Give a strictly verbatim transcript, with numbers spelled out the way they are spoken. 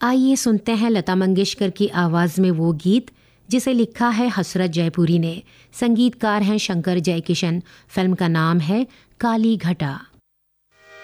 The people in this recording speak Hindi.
आइए सुनते हैं लता मंगेशकर की आवाज़ में वो गीत जिसे लिखा है हसरत जयपुरी ने। संगीतकार हैं शंकर जयकिशन। फिल्म का नाम है काली घटा।